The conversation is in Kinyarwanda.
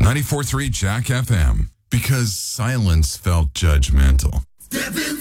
94.3 Jack FM. Because silence felt judgmental. Step it